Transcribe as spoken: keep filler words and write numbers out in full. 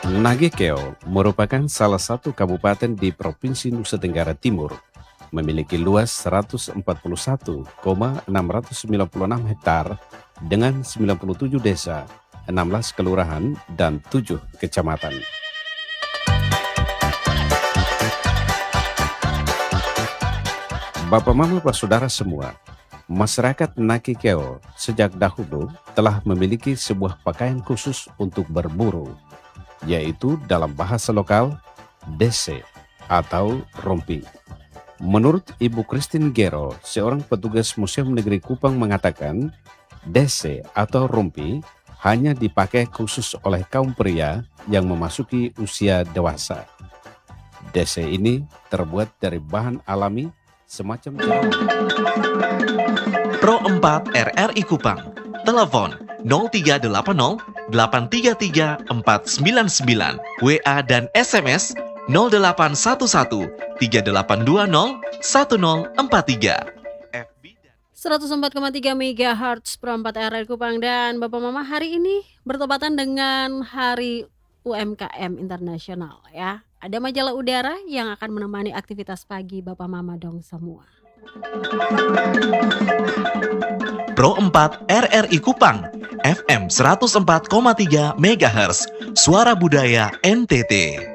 Nagekeo merupakan salah satu kabupaten di Provinsi Nusa Tenggara Timur, memiliki luas seratus empat puluh satu koma enam sembilan enam hektar dengan sembilan puluh tujuh desa, enam belas kelurahan, dan tujuh kecamatan. Bapak Mama, Pak Saudara semua, masyarakat Nagekeo sejak dahulu telah memiliki sebuah pakaian khusus untuk berburu, yaitu dalam bahasa lokal dese atau rompi. Menurut Ibu Christine Gero, seorang petugas Museum Negeri Kupang, mengatakan dese atau rompi hanya dipakai khusus oleh kaum pria yang memasuki usia dewasa. Dese ini terbuat dari bahan alami semacam Pro empat R R I Kupang, telepon nol tiga delapan nol delapan tiga tiga empat sembilan sembilan, W A dan S M S nol delapan satu satu tiga delapan dua nol satu nol empat tiga. seratus empat koma tiga megahertz Pro empat R R I Kupang. Dan Bapak Mama, hari ini bertepatan dengan Hari U M K M Internasional ya. Ada majalah udara yang akan menemani aktivitas pagi Bapak Mama dong semua. Pro empat R R I Kupang, F M seratus empat koma tiga megahertz, Suara Budaya N T T.